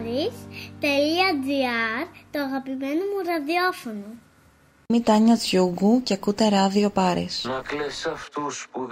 Paris.gr, το αγαπημένο μου ραδιόφωνο. Είμαι η Τάνια Τζιούγκου και ακούτε ράδιο Πάρις. Να κλαις αυτούς που